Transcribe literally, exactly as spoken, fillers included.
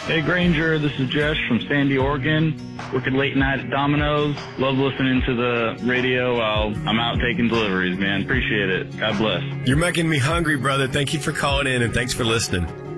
Hey, Granger, this is Jess from Sandy, Oregon. Working late night at Domino's. Love listening to the radio while I'm out taking deliveries, man. Appreciate it. God bless. You're making me hungry, brother. Thank you for calling in, and thanks for listening.